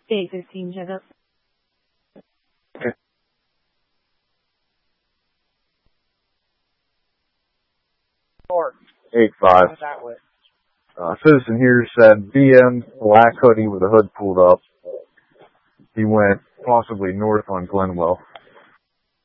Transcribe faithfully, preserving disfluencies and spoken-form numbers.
eight fifteen, Jacob. eight five. Uh, citizen here said B M, black hoodie with a hood pulled up. He went possibly north on Glenwell.